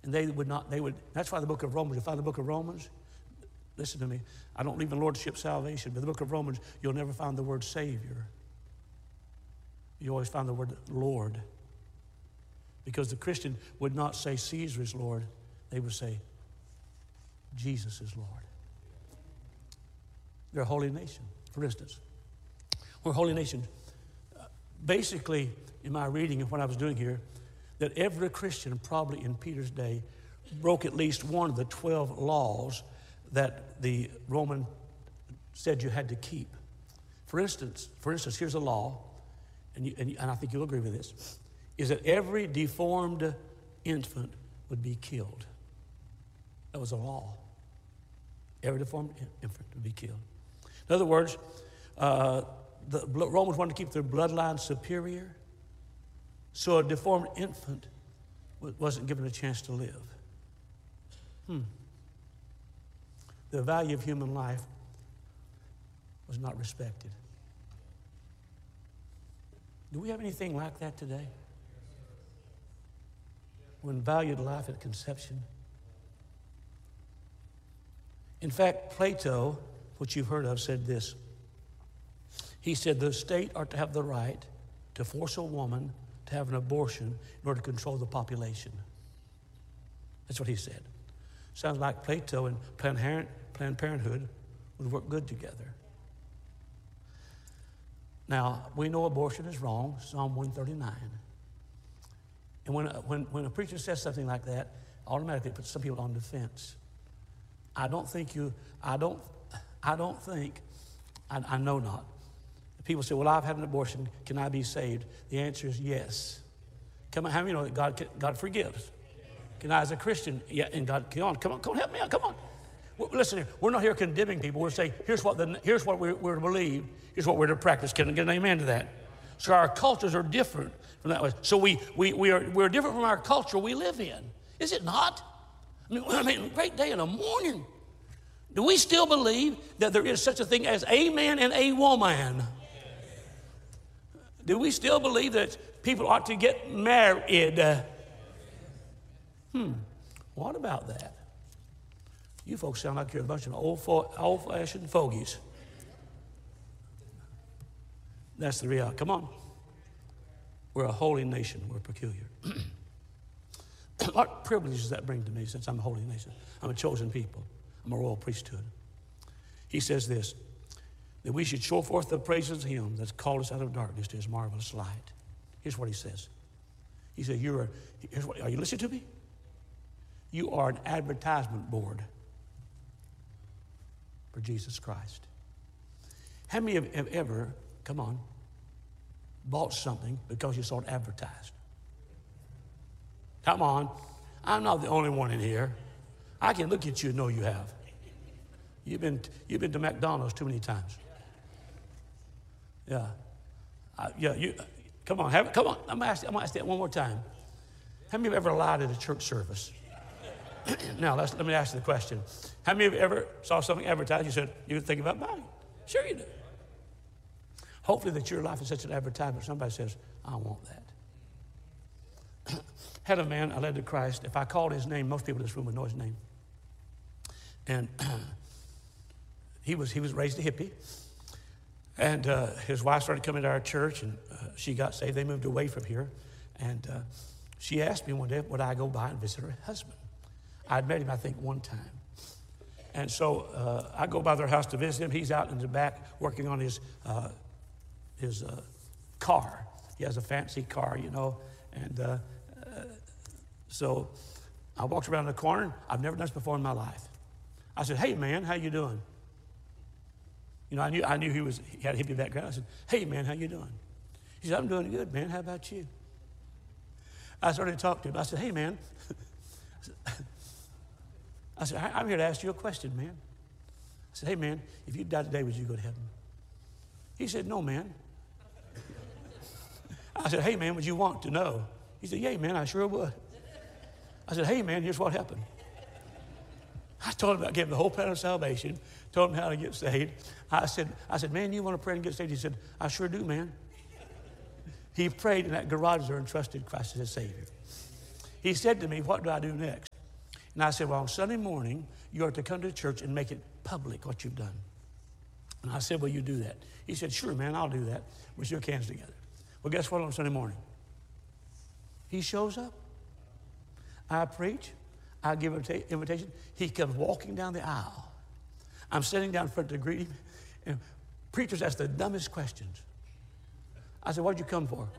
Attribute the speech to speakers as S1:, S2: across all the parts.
S1: And that's why the book of Romans, you find the book of Romans, listen to me, I don't believe in lordship salvation, but the book of Romans, you'll never find the word Savior. You always find the word Lord. Because the Christian would not say Caesar is Lord, they would say Jesus is Lord. They're a holy nation, for instance. We're a holy nation. Basically, in my reading of what I was doing here, that every Christian probably in Peter's day broke at least one of the 12 laws that the Roman said you had to keep. For instance, here's a law, and I think you'll agree with this, is that every deformed infant would be killed. That was a law. Every deformed infant would be killed. In other words, the Romans wanted to keep their bloodline superior, so a deformed infant wasn't given a chance to live. The value of human life was not respected. Do we have anything like that today? When valued life at conception? In fact, Plato, which you've heard of, said this. He said the state ought to have the right to force a woman to have an abortion in order to control the population. That's what he said. Sounds like Plato and Planned Parenthood would work good together. Now, we know abortion is wrong, Psalm 139. And when a preacher says something like that, automatically it puts some people on defense. I know not. People say, well, I've had an abortion. Can I be saved? The answer is yes. Come on, how many know that God forgives? Can I, as a Christian, yeah, and God, come on, help me out, come on. Listen here, we're not here condemning people. We're saying, here's what we're to believe. Here's what we're to practice. Can I get an amen to that? So our cultures are different from that way. So we're different from our culture we live in. Is it not? I mean, great day in the morning. Do we still believe that there is such a thing as a man and a woman? Do we still believe that people ought to get married? What about that? You folks sound like you're a bunch of old-fashioned fogies. That's the reality. Come on. We're a holy nation. We're peculiar. What privileges does that bring to me since I'm a holy nation? I'm a chosen people. I'm a royal priesthood. He says this, that we should show forth the praises of him that's called us out of darkness to his marvelous light. Here's what he says. He said, are you listening to me? You are an advertisement board for Jesus Christ. How many have ever, come on, bought something because you saw it advertised? Come on. I'm not the only one in here. I can look at you and know you have. You've been to McDonald's too many times. Yeah. Come on. I'm going to ask that one more time. How many have ever lied at a church service? Now, let me ask you the question. How many of you ever saw something advertised, you said, you think about buying it? Sure you do. Hopefully that your life is such an advertisement, somebody says, I want that. Had a man I led to Christ. If I called his name, most people in this room would know his name. And he was raised a hippie. And his wife started coming to our church, and she got saved. They moved away from here. And she asked me one day, would I go by and visit her husband? I'd met him, I think, one time. And so I go by their house to visit him. He's out in the back working on his car. He has a fancy car, you know. And so I walked around the corner. I've never done this before in my life. I said, hey, man, how you doing? You know, I knew he had a hippie background. I said, hey, man, how you doing? He said, I'm doing good, man. How about you? I started to talk to him. I said, hey, man. I said, I'm here to ask you a question, man. I said, hey, man, if you died today, would you go to heaven? He said, no, man. I said, hey, man, would you want to know? He said, yeah, man, I sure would. I said, hey, man, here's what happened. I told him I gave him the whole plan of salvation, told him how to get saved. I said, man, you want to pray and get saved? He said, I sure do, man. He prayed in that garage there and trusted Christ as his Savior. He said to me, what do I do next? And I said, well, on Sunday morning, you are to come to church and make it public what you've done. And I said, well, you do that. He said, sure, man, I'll do that. We shook hands together. Well, guess what on Sunday morning? He shows up. I preach. I give an invitation. He comes walking down the aisle. I'm sitting down in front to greet him. And preachers ask the dumbest questions. I said, what'd you come for?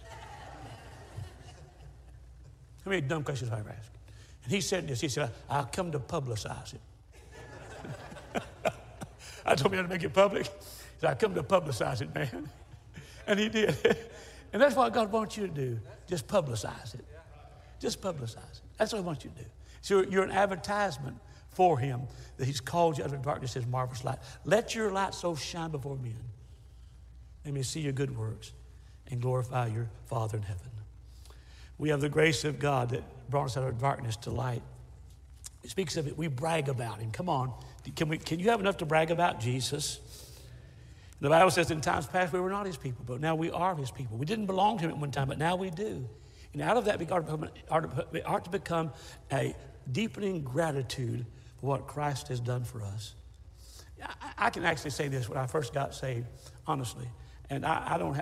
S1: How many dumb questions have I ever asked? And he said this. He said, I'll come to publicize it. I told him how to make it public. He said, I come to publicize it, man. And he did. And that's what God wants you to do. Just publicize it. Just publicize it. That's what he wants you to do. So you're an advertisement for him that he's called you out of darkness, his marvelous light. Let your light so shine before men. They may see your good works and glorify your Father in heaven. We have the grace of God that brought us out of darkness to light. It speaks of it. We brag about him. Come on. Can you have enough to brag about Jesus? The Bible says in times past we were not his people, but now we are his people. We didn't belong to him at one time, but now we do. And out of that, we ought to become a deepening gratitude for what Christ has done for us. I can actually say this when I first got saved, honestly. And honestly,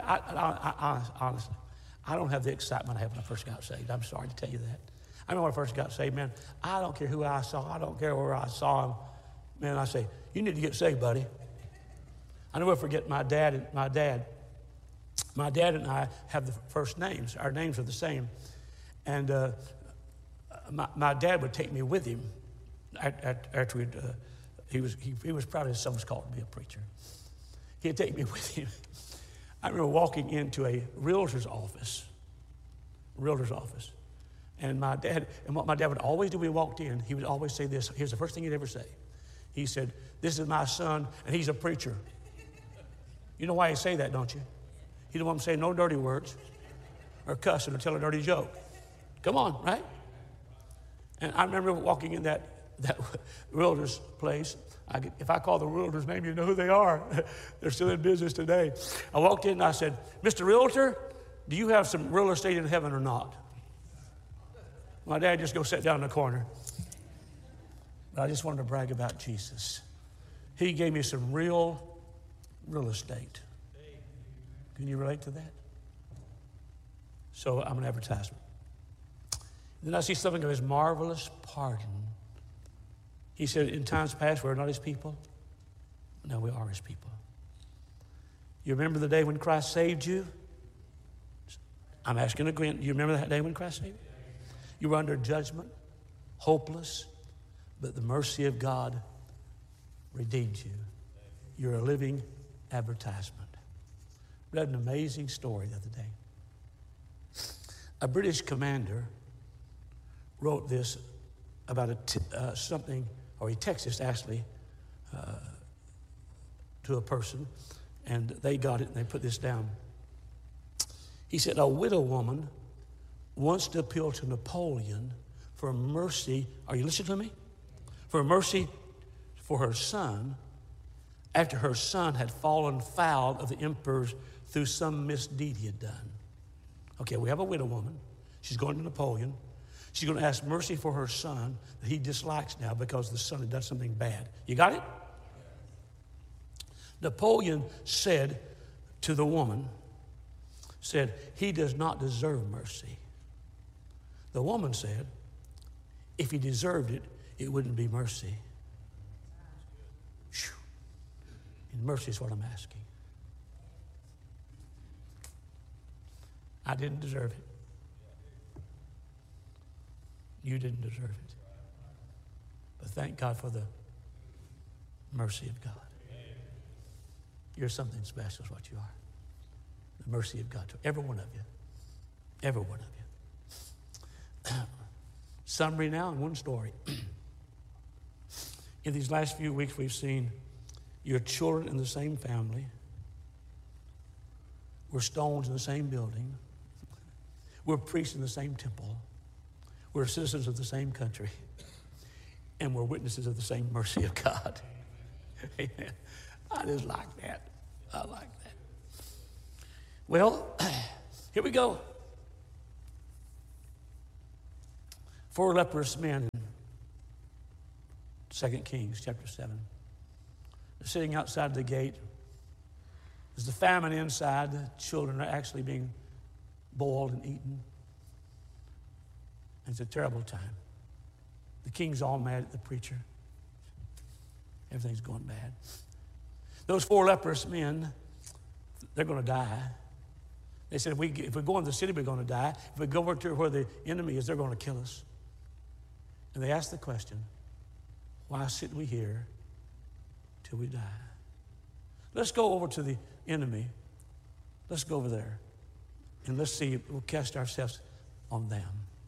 S1: I don't have the excitement I had when I first got saved. I'm sorry to tell you that. I remember when I first got saved, man, I don't care who I saw. I don't care where I saw him. Man, I say, you need to get saved, buddy. I never forget my dad. My dad and I have the first names. Our names are the same. And my dad would take me with him after he was proud of his son was called to be a preacher. He'd take me with him. I remember walking into a realtor's office. And what my dad would always do when he walked in, he would always say this. Here's the first thing he'd ever say. He said, this is my son, and he's a preacher. You know why he say that, don't you? He don't want to say no dirty words or cussing or tell a dirty joke. Come on, right? And I remember walking in that realtor's place. If I call the realtor's name, you know who they are. They're still in business today. I walked in and I said, Mr. Realtor, do you have some real estate in heaven or not? My dad just go sit down in the corner. But I just wanted to brag about Jesus. He gave me some real estate. Can you relate to that? So I'm an advertisement. Then I see something of his marvelous pardon. He said, in times past, we're not his people. Now we are his people. You remember the day when Christ saved you? I'm asking again, you remember that day when Christ saved you? You were under judgment, hopeless, but the mercy of God redeemed you. You're a living advertisement. I read an amazing story the other day. A British commander wrote this about something, or he texted this actually to a person, and they got it and they put this down. He said, a widow woman wants to appeal to Napoleon for mercy. Are you listening to me? For mercy for her son after her son had fallen foul of the emperor through some misdeed he had done. Okay, we have a widow woman. She's going to Napoleon. She's going to ask mercy for her son that he dislikes now because the son had done something bad. You got it? Napoleon said to the woman, he does not deserve mercy. The woman said, if he deserved it, it wouldn't be mercy. Whew. And mercy is what I'm asking. I didn't deserve it. You didn't deserve it. But thank God for the mercy of God. You're something special is what you are. The mercy of God to every one of you. Every one of you. Summary now in one story. In these last few weeks, we've seen your children in the same family. We're stones in the same building. We're priests in the same temple. We're citizens of the same country. And we're witnesses of the same mercy of God. Amen. I just like that. I like that. Well, here we go. 4 leprous men. 2 Kings chapter 7. They're sitting outside the gate. There's the famine inside. The children are actually being boiled and eaten. It's a terrible time. The king's all mad at the preacher. Everything's going bad. Those 4 leprous men, they're going to die. They said, if we go into the city, we're going to die. If we go over to where the enemy is, they're going to kill us. And they asked the question, why sit we here till we die? Let's go over to the enemy. Let's go over there. And let's see, we'll cast ourselves on them.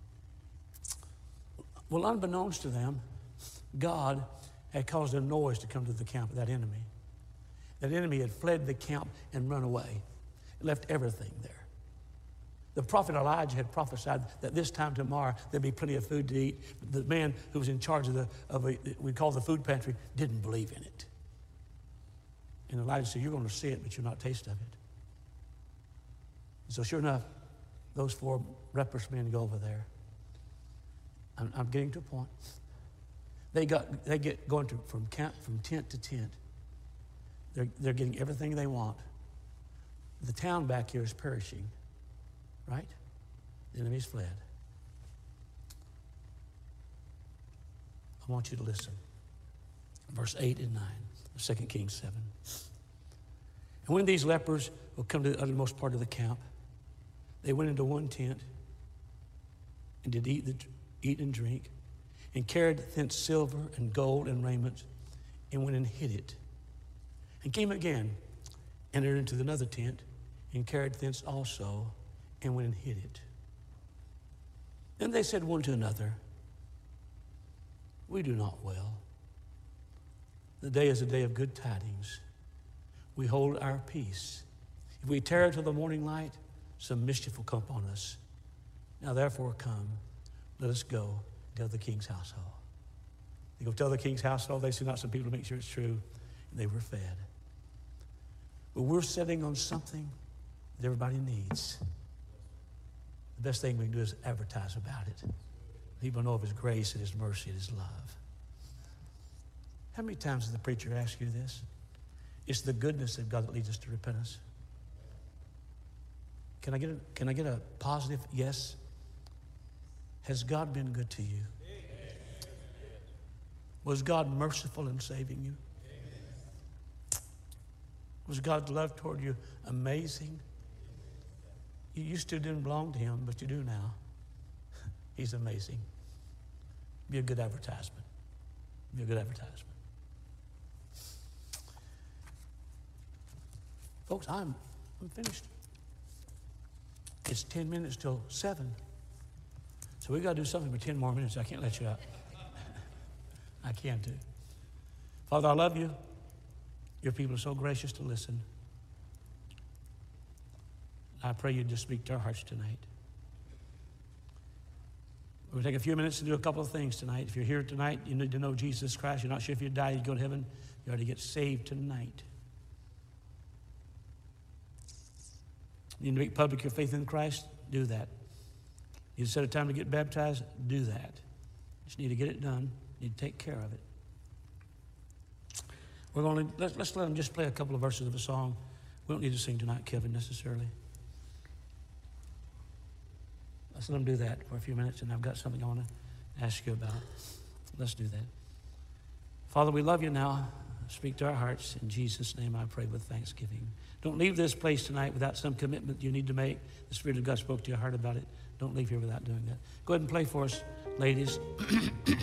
S1: Well, unbeknownst to them, God had caused a noise to come to the camp of that enemy. That enemy had fled the camp and run away, left everything there. The prophet Elijah had prophesied that this time tomorrow there'd be plenty of food to eat. The man who was in charge of we call the food pantry, didn't believe in it. And Elijah said, you're going to see it, but you'll not taste of it. So sure enough, those 4 leprous men go over there. I'm getting to a point. They get going from tent to tent. They're getting everything they want. The town back here is perishing, right? The enemy's fled. I want you to listen. Verse 8 and 9 of 2 Kings 7. And when these lepers will come to the uttermost part of the camp, they went into one tent and did eat and drink, and carried thence silver and gold and raiment, and went and hid it. And came again, entered into another tent, and carried thence also, and went and hid it. Then they said one to another, we do not well. The day is a day of good tidings. We hold our peace. If we tarry till the morning light, some mischief will come upon us. Now therefore come, let us go tell the king's household. They go tell the king's household. They send out some people to make sure it's true. And they were fed. But we're sitting on something that everybody needs. The best thing we can do is advertise about it. People know of his grace and his mercy and his love. How many times has the preacher asked you this? It's the goodness of God that leads us to repentance. Can I get a positive yes? Has God been good to you? Was God merciful in saving you? Was God's love toward you amazing? You used to didn't belong to him, but you do now. He's amazing. Be a good advertisement. Be a good advertisement. Folks, I'm finished. It's 10 minutes till 7. So we got to do something for 10 more minutes. I can't let you out. I can't do. Father, I love you. Your people are so gracious to listen. I pray you just speak to our hearts tonight. We're going to take a few minutes to do a couple of things tonight. If you're here tonight, you need to know Jesus Christ. You're not sure if you die, you go to heaven. You ought to get saved tonight. You need to make public your faith in Christ? Do that. You need to set a time to get baptized? Do that. You just need to get it done. You need to take care of it. We're going to let's let them just play a couple of verses of a song. We don't need to sing tonight, Kevin, necessarily. Let's let them do that for a few minutes, and I've got something I want to ask you about. Let's do that. Father, we love you now. Speak to our hearts. In Jesus' name I pray with thanksgiving. Don't leave this place tonight without some commitment you need to make. The Spirit of God spoke to your heart about it. Don't leave here without doing that. Go ahead and play for us, ladies.